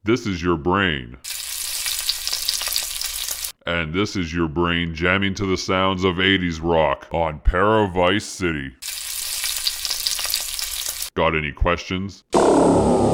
This is your brain. And this is your brain jamming to the sounds of 80s rock on Paravice City. Got any questions?